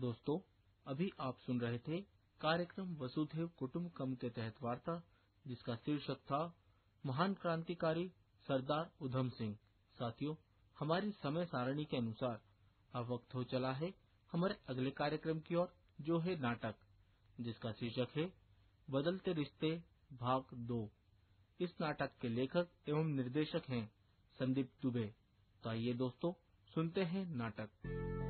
दोस्तों, अभी आप सुन रहे थे कार्यक्रम वसुधैव कुटुंबकम के तहत वार्ता, जिसका शीर्षक था महान क्रांतिकारी सरदार उधम सिंह। साथियों, हमारी समय सारणी के अनुसार अब वक्त हो चला है हमारे अगले कार्यक्रम की ओर, जो है नाटक, जिसका शीर्षक है बदलते रिश्ते भाग 2। इस नाटक के लेखक एवं निर्देशक हैं संदीप दुबे। तो आइए दोस्तों, सुनते हैं नाटक।